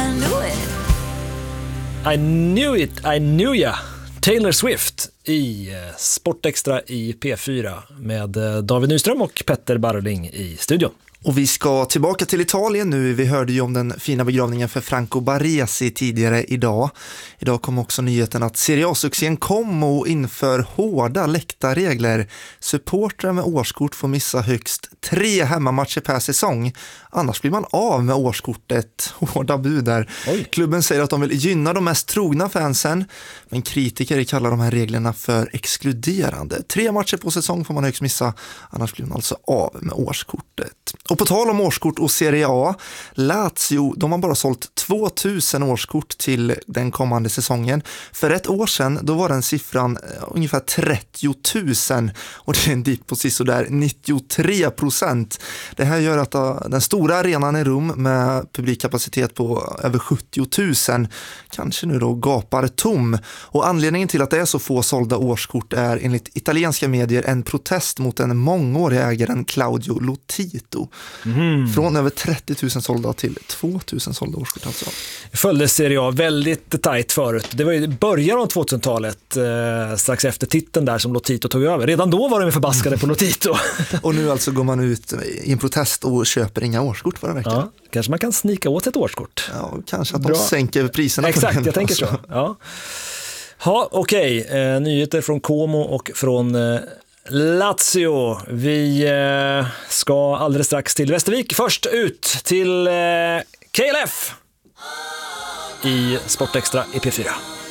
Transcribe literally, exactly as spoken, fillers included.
I knew it. I knew it, I knew ya. Taylor Swift i Sportextra i P fyra med David Nyström och Petter Barling i studion. Och vi ska tillbaka till Italien nu. Vi hörde ju om den fina begravningen för Franco Baresi tidigare idag. Idag kom också nyheten att Serie A-succén Como inför hårda läktarregler. Supportrar med årskort får missa högst tre hemmamatcher per säsong. Annars blir man av med årskortet. Hårda bud där. Oj. Klubben säger att de vill gynna de mest trogna fansen. Men kritiker kallar de här reglerna för exkluderande. Tre matcher på säsong får man högst missa. Annars blir man alltså av med årskortet. Och på tal om årskort och Serie A, Lazio, de har bara sålt tvåtusen årskort till den kommande säsongen. För ett år sedan, då var den siffran ungefär trettio tusen och det är en dipp på sisådär nittiotre procent. Det här gör att den stora arenan i Rom med publikkapacitet på över sjuttio tusen kanske nu då gapar tom. Och anledningen till att det är så få sålda årskort är enligt italienska medier en protest mot den mångåriga ägaren Claudio Lotito. Mm. Från över trettio tusen sålda till tvåtusen sålda årskort alltså. Följde Serie A väldigt tajt förut. Det var ju början av tvåtusentalet eh, strax efter titeln där som Lotito tog över. Redan då var de förbaskade på Lotito. Och nu alltså går man ut i en protest och köper inga årskort för en vecka. Ja, kanske man kan snika åt ett årskort. Ja, kanske att de Bra. sänker priserna. Exakt, jag tänker alltså. så. Ja, ha, okej. Okay. Eh, nyheter från Como och från eh, Lazio. Vi eh, ska alldeles strax till Västervik. Först ut till eh, K L F i Sportextra i P fyra.